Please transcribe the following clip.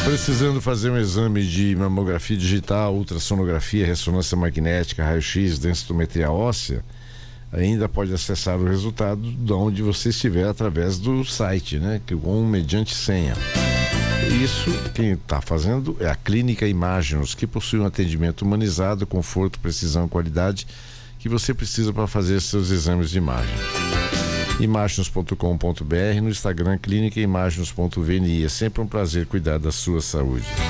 Precisando fazer um exame de mamografia digital, ultrassonografia, ressonância magnética, raio-x, densitometria óssea, ainda pode acessar o resultado de onde você estiver através do site, né? Ou mediante senha. Isso, quem está fazendo é a Clínica Imaginos, que possui um atendimento humanizado, conforto, precisão e qualidade que você precisa para fazer seus exames de imagem. Imaginos.com.br, no Instagram clínica imaginos.vni. É sempre um prazer cuidar da sua saúde.